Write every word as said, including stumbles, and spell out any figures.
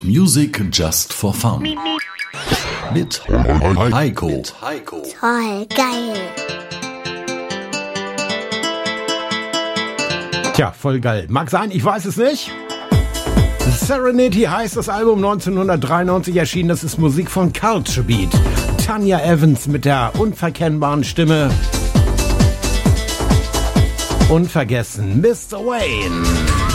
Music just for fun. Mit Heiko. Toll, geil. Tja, voll geil. Mag sein, ich weiß es nicht. Serenity heißt das Album, neunzehnhundertdreiundneunzig erschienen. Das ist Musik von Culture Beat. Tanya Evans mit der unverkennbaren Stimme. Unvergessen, Mister Wayne.